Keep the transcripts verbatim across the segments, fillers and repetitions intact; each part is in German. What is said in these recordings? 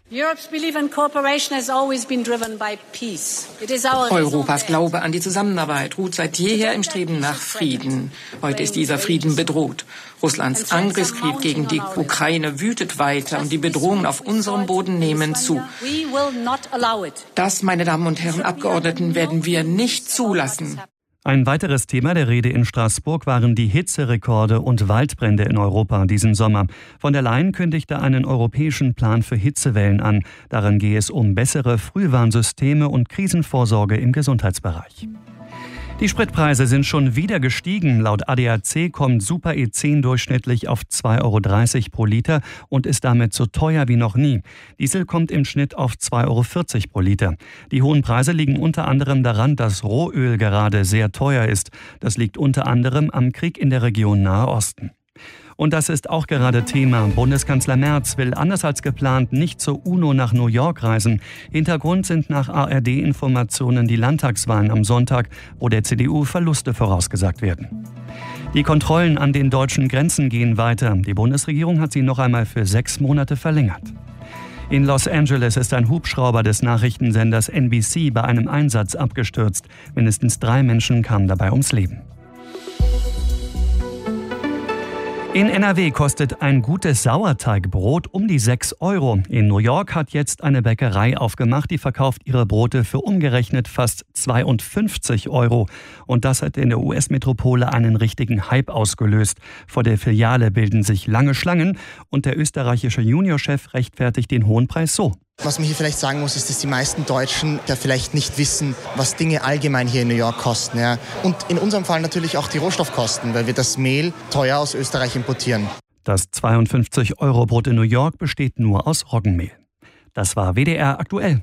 Europas Glaube an die Zusammenarbeit ruht seit jeher im Streben nach Frieden. Heute ist dieser Frieden bedroht. Russlands Angriffskrieg gegen die Ukraine wütet weiter und die Bedrohungen auf unserem Boden nehmen zu. Das, meine Damen und Herren Abgeordneten, werden wir nicht zulassen. Ein weiteres Thema der Rede in Straßburg waren die Hitzerekorde und Waldbrände in Europa diesen Sommer. Von der Leyen kündigte einen europäischen Plan für Hitzewellen an. Darin gehe es um bessere Frühwarnsysteme und Krisenvorsorge im Gesundheitsbereich. Die Spritpreise sind schon wieder gestiegen. Laut A D A C kommt Super E zehn durchschnittlich auf zwei Euro dreißig pro Liter und ist damit so teuer wie noch nie. Diesel kommt im Schnitt auf zwei Euro vierzig pro Liter. Die hohen Preise liegen unter anderem daran, dass Rohöl gerade sehr teuer ist. Das liegt unter anderem am Krieg in der Region Nahe Osten. Und das ist auch gerade Thema. Bundeskanzler Merz will anders als geplant nicht zur UNO nach New York reisen. Hintergrund sind nach A R D-Informationen die Landtagswahlen am Sonntag, wo der C D U Verluste vorausgesagt werden. Die Kontrollen an den deutschen Grenzen gehen weiter. Die Bundesregierung hat sie noch einmal für sechs Monate verlängert. In Los Angeles ist ein Hubschrauber des Nachrichtensenders N B C bei einem Einsatz abgestürzt. Mindestens drei Menschen kamen dabei ums Leben. In N R W kostet ein gutes Sauerteigbrot um die sechs Euro. In New York hat jetzt eine Bäckerei aufgemacht, die verkauft ihre Brote für umgerechnet fast zweiundfünfzig Euro. Und das hat in der U S-Metropole einen richtigen Hype ausgelöst. Vor der Filiale bilden sich lange Schlangen und der österreichische Juniorchef rechtfertigt den hohen Preis so. Was man hier vielleicht sagen muss, ist, dass die meisten Deutschen ja vielleicht nicht wissen, was Dinge allgemein hier in New York kosten. Ja. Und in unserem Fall natürlich auch die Rohstoffkosten, weil wir das Mehl teuer aus Österreich importieren. Das zweiundfünfzig Euro Brot in New York besteht nur aus Roggenmehl. Das war W D R aktuell.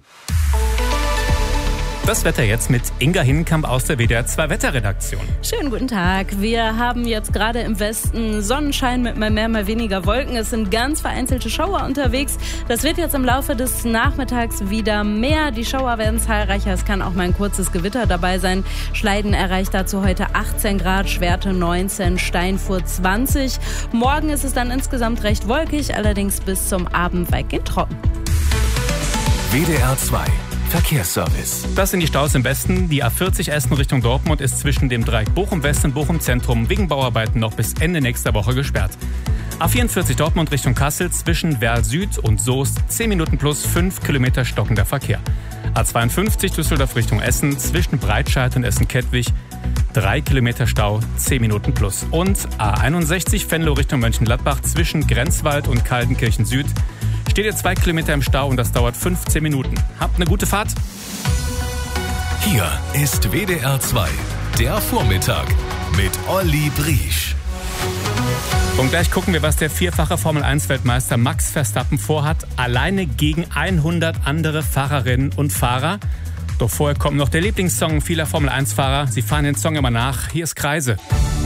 Das Wetter jetzt mit Inga Hinkamp aus der W D R zwei Wetterredaktion. Schönen guten Tag. Wir haben jetzt gerade im Westen Sonnenschein mit mal mehr, mal weniger Wolken. Es sind ganz vereinzelte Schauer unterwegs. Das wird jetzt im Laufe des Nachmittags wieder mehr. Die Schauer werden zahlreicher. Es kann auch mal ein kurzes Gewitter dabei sein. Schleiden erreicht dazu heute achtzehn Grad, Schwerte neunzehn, Steinfurt zwanzig. Morgen ist es dann insgesamt recht wolkig, allerdings bis zum Abend weitgehend trocken. W D R zwei Verkehrsservice. Das sind die Staus im Westen. Die A vierzig Essen Richtung Dortmund ist zwischen dem Dreieck Bochum West und Bochum Zentrum wegen Bauarbeiten noch bis Ende nächster Woche gesperrt. A vierundvierzig Dortmund Richtung Kassel zwischen Werl Süd und Soest zehn Minuten plus fünf Kilometer stockender Verkehr. A zweiundfünfzig Düsseldorf Richtung Essen zwischen Breitscheid und Essen-Kettwig drei Kilometer Stau, zehn Minuten plus. Und A einundsechzig Venlo Richtung Mönchengladbach zwischen Grenzwald und Kaltenkirchen Süd steht ihr zwei Kilometer im Stau und das dauert fünfzehn Minuten. Habt eine gute Fahrt. Hier ist W D R zwei, der Vormittag mit Olli Briesch. Und gleich gucken wir, was der vierfache Formel eins Weltmeister Max Verstappen vorhat. Alleine gegen hundert andere Fahrerinnen und Fahrer. Doch vorher kommt noch der Lieblingssong vieler Formel eins Fahrer. Sie fahren den Song immer nach. Hier ist Kreise.